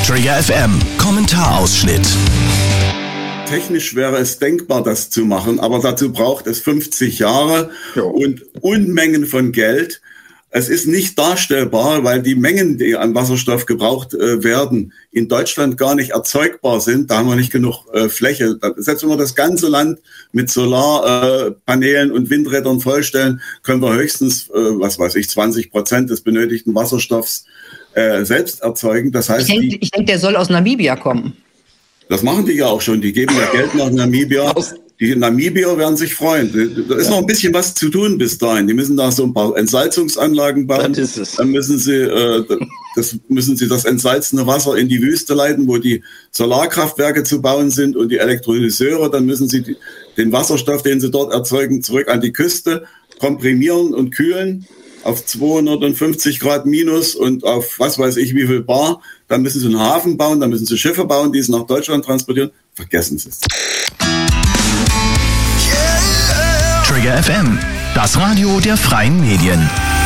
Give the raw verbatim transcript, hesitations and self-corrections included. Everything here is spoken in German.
Trigger F M, Kommentarausschnitt. Technisch wäre es denkbar, das zu machen, aber dazu braucht es fünfzig Jahre ja. und Unmengen von Geld. Es ist nicht darstellbar, weil die Mengen, die an Wasserstoff gebraucht äh, werden, in Deutschland gar nicht erzeugbar sind. Da haben wir nicht genug äh, Fläche. Selbst wenn wir das ganze Land mit Solarpanelen äh, und Windrädern vollstellen, können wir höchstens, äh, was weiß ich, zwanzig Prozent des benötigten Wasserstoffs äh, selbst erzeugen. Das heißt, ich denke, denk, der soll aus Namibia kommen. Das machen die ja auch schon. Die geben ja Geld nach Namibia. Die Namibier werden sich freuen. Da ist noch ein bisschen was zu tun bis dahin. Die müssen da so ein paar Entsalzungsanlagen bauen. Das ist es. Dann müssen sie, äh, das müssen sie das entsalzene Wasser in die Wüste leiten, wo die Solarkraftwerke zu bauen sind und die Elektrolyseure. Dann müssen sie die, den Wasserstoff, den sie dort erzeugen, zurück an die Küste komprimieren und kühlen auf zweihundertfünfzig Grad minus und auf was weiß ich wie viel Bar. Dann müssen sie einen Hafen bauen, dann müssen sie Schiffe bauen, die es nach Deutschland transportieren. Vergessen Sie es. Trigger F M, das Radio der freien Medien.